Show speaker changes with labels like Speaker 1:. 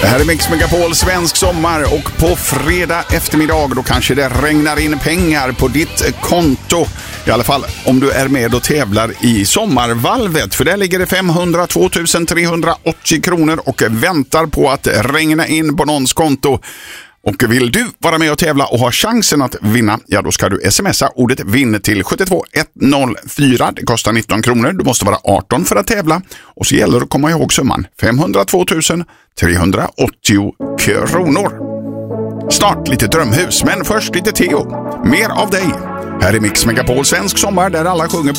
Speaker 1: Det här är Mix Megapol svensk sommar och på fredag eftermiddag då kanske det regnar in pengar på ditt konto. I alla fall om du är med och tävlar i sommarvalvet, för där ligger det 502 380 kronor och väntar på att regna in på någons konto. Och vill du vara med och tävla och ha chansen att vinna, ja då ska du smsa ordet vinn till 72104. Det kostar 19 kronor. Du måste vara 18 för att tävla. Och så gäller det att komma ihåg summan. 502 380 kronor. Snart lite drömhus, men först lite Theo. Mer av dig. Här är Mix Megapol svensk sommar där alla sjunger